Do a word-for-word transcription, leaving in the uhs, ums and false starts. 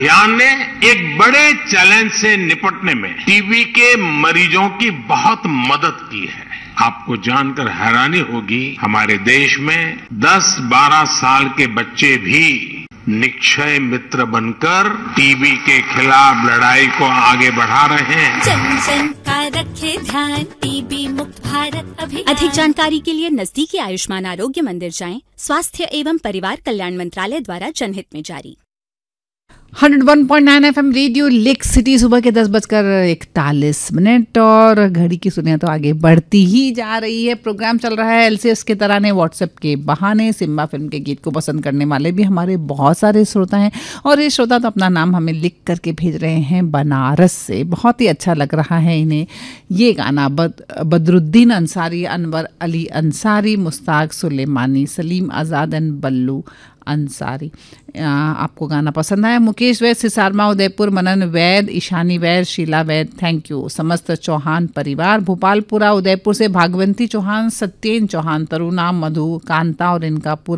अभियान ने एक बड़े चैलेंज से निपटने में टीबी के मरीजों की बहुत मदद की है। आपको जानकर हैरानी होगी, हमारे देश में दस बारह साल के बच्चे भी निक्षय मित्र बनकर टीबी के खिलाफ लड़ाई को आगे बढ़ा रहे हैं। जन जन का रखे ध्यान, टीबी मुक्त भारत अभियान। अधिक जानकारी के लिए नजदीकी आयुष्मान आरोग्य मंदिर जाएं। स्वास्थ्य एवं परिवार कल्याण मंत्रालय द्वारा जनहित में जारी। One oh one point nine F M radio lake city, सुबह के दस बजकर इकतालीस मिनट और घड़ी की सुनिया तो आगे बढ़ती ही जा रही है। प्रोग्राम चल रहा है एलसीएस के तरह ने व्हाट्सएप के बहाने। सिम्बा फिल्म के गीत को पसंद करने वाले भी हमारे बहुत सारे श्रोता हैं और ये श्रोता तो अपना नाम हमें लिख करके भेज रहे हैं बनारस से। बहुत ही अच्छा लग रहा है इन्हें ये गाना। बद बदरुद्दीन अंसारी, अनवर अली अंसारी, मुश्ताक सुलेमानी, सलीम आज़ाद एंड बल्लू अंसारी, आपको गाना पसंद आया। मुकेश वैद, सिसारमा उदयपुर, मनन वैद, ईशानी वैद, शीला वैद, थैंक यू। समस्त चौहान परिवार, भोपालपुरा उदयपुर से भागवंती चौहान, सत्येन चौहान, तरुणा, मधु, कांता और इनका पूरा